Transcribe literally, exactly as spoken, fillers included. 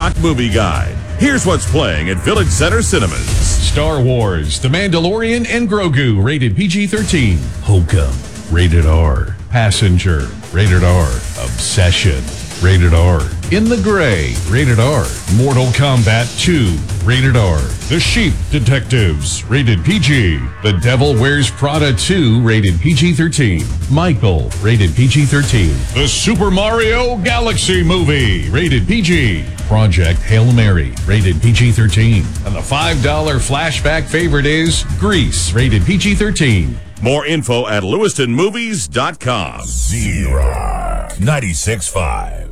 Hot Movie Guide. Here's what's playing at Village Center Cinemas. Star Wars, The Mandalorian and Grogu, rated P G thirteen. Hokum, rated R. Passenger, rated R. Obsession, rated R. In the Gray, rated R. Mortal Kombat two, rated R. The Sheep Detectives, rated P G. The Devil Wears Prada two, rated P G thirteen. Michael, rated P G thirteen. The Super Mario Galaxy Movie, rated P G. Project Hail Mary, rated P G thirteen. And the five dollar flashback favorite is Grease, rated P G thirteen. More info at lewiston movies dot com. Zero ninety-six point five.